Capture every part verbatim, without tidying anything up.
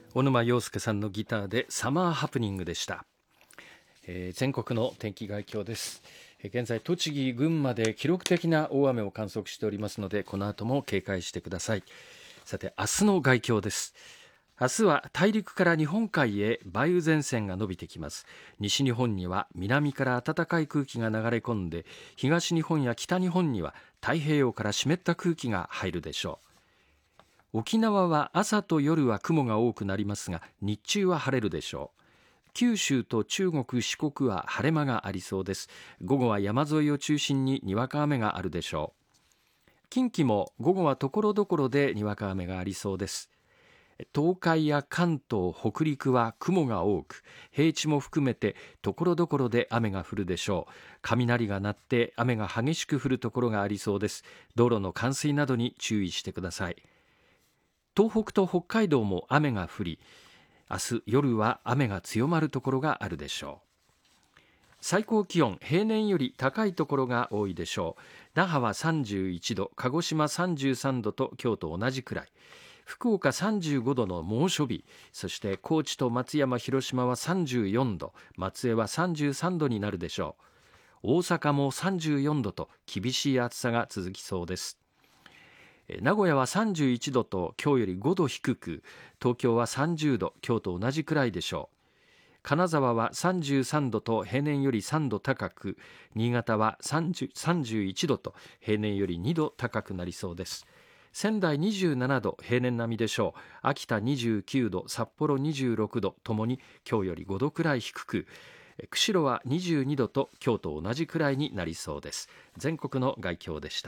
小沼洋介さんのギターでサマーハプニングでした。えー、全国の天気概況です。えー、現在栃木群馬で記録的な大雨を観測しておりますので、この後も警戒してください。さて、明日の概況です。明日は大陸から日本海へ梅雨前線が伸びてきます。西日本には南から暖かい空気が流れ込んで、東日本や北日本には太平洋から湿った空気が入るでしょう。沖縄は朝と夜は雲が多くなりますが、日中は晴れるでしょう。九州と中国、四国は晴れ間がありそうです。午後は山沿いを中心ににわか雨があるでしょう。近畿も午後はところどころでにわか雨がありそうです。東海や関東、北陸は雲が多く、平地も含めてところどころで雨が降るでしょう。雷が鳴って雨が激しく降るところがありそうです。道路の冠水などに注意してください。東北と北海道も雨が降り、明日夜は雨が強まるところがあるでしょう。最高気温、平年より高いところが多いでしょう。那覇はさんじゅういちど、鹿児島さんじゅうさんどと今日と同じくらい、福岡さんじゅうごどの猛暑日、そして高知と松山、広島はさんじゅうよんど、松江はさんじゅうさんどになるでしょう。大阪もさんじゅうよんどと厳しい暑さが続きそうです。名古屋はさんじゅういちどと今日よりごど低く、東京はさんじゅうど、今日と同じくらいでしょう。金沢はさんじゅうさんどと平年よりさんど高く、新潟はさんじゅう、さんじゅういちどと平年よりにど高くなりそうです。仙台にじゅうななど、平年並みでしょう。秋田にじゅうきゅうど、札幌にじゅうろくど、ともに今日よりごどくらい低く、釧路はにじゅうにどと今日と同じくらいになりそうです。全国の概況でした。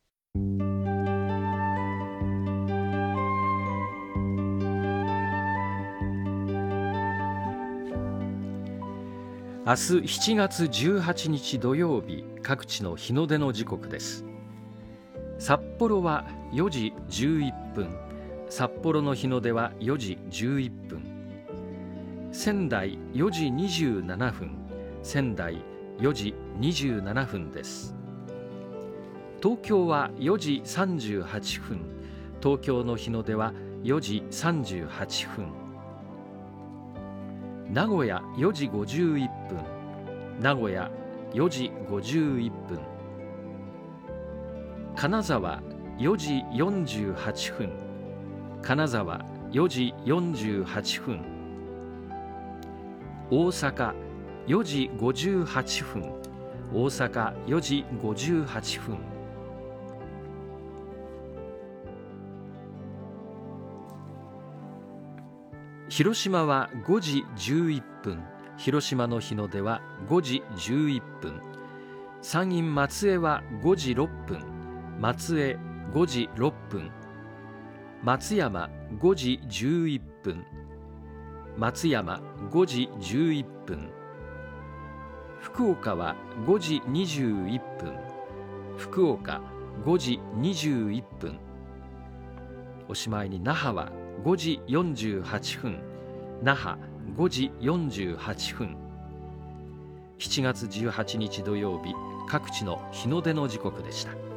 明日しちがつじゅうはちにち土曜日、各地の日の出の時刻です。札幌はよじじゅういっぷん、札幌の日の出はよじじゅういっぷん。仙台よじにじゅうななふん、仙台よじにじゅうななふんです。東京はよじさんじゅうはっぷん、東京の日の出はよじさんじゅうはっぷん。名古屋よじごじゅういっぷん、名古屋よじごじゅういっぷん。金沢よじよんじゅうはっぷん、金沢よじよんじゅうはっぷん。大阪よじごじゅうはっぷん、大阪よじごじゅうはっぷん。広島はごじじゅういっぷん、広島の日の出はごじじゅういっぷん。山陰松江はごじろっぷん、松江ごじろっぷん。松山ごじじゅういっぷん、松山ごじじゅういっぷん。福岡はごじにじゅういっぷん、福岡ごじにじゅういっぷん。おしまいに那覇はごじよんじゅうはっぷん、那覇ごじよんじゅうはっぷん。しちがつじゅうはちにち土曜日、各地の日の出の時刻でした。